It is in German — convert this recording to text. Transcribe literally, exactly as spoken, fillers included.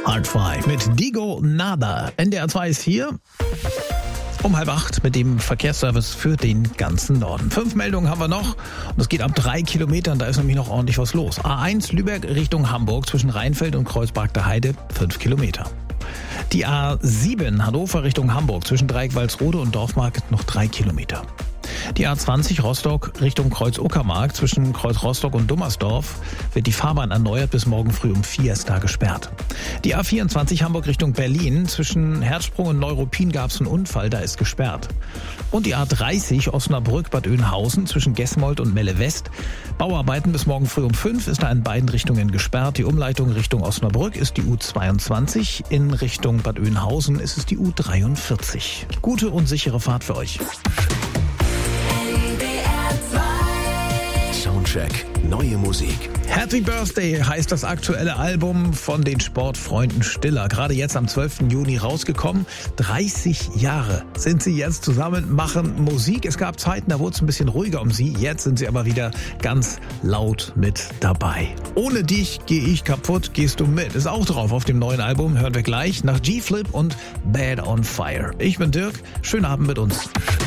Art fünf mit Digo Nada. N D R zwei ist hier um halb acht mit dem Verkehrsservice für den ganzen Norden. Fünf Meldungen haben wir noch und es geht ab drei Kilometern, da ist nämlich noch ordentlich was los. A eins Lübeck Richtung Hamburg zwischen Rheinfeld und Kreuzberg der Heide, fünf Kilometer. Die A sieben Hannover Richtung Hamburg zwischen Dreieck-Walsrode und Dorfmarkt noch drei Kilometer. Die A zwanzig Rostock Richtung Kreuz-Uckermark zwischen Kreuz-Rostock und Dummersdorf wird die Fahrbahn erneuert, bis morgen früh um vier ist da gesperrt. Die A vierundzwanzig Hamburg Richtung Berlin zwischen Herzsprung und Neuruppin gab es einen Unfall, da ist gesperrt. Und die A dreißig Osnabrück Bad Oeynhausen zwischen Gesmold und Melle West. Bauarbeiten bis morgen früh um fünf ist da in beiden Richtungen gesperrt. Die Umleitung Richtung Osnabrück ist die U zweiundzwanzig, in Richtung Bad Oeynhausen ist es die U dreiundvierzig. Gute und sichere Fahrt für euch. Soundcheck, neue Musik. Happy Birthday heißt das aktuelle Album von den Sportfreunden Stiller. Gerade jetzt am zwölften Juni rausgekommen. dreißig Jahre sind sie jetzt zusammen, machen Musik. Es gab Zeiten, da wurde es ein bisschen ruhiger um sie. Jetzt sind sie aber wieder ganz laut mit dabei. Ohne dich gehe ich kaputt, gehst du mit. Ist auch drauf auf dem neuen Album. Hören wir gleich nach G-Flip und Bad on Fire. Ich bin Dirk. Schönen Abend mit uns.